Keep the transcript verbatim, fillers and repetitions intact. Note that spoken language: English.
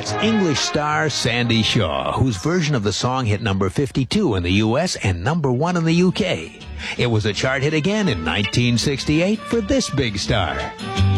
It's English star Sandy Shaw, whose version of the song hit number fifty-two in the U S and number one in the U K. It was a chart hit again in nineteen sixty-eight for this big star.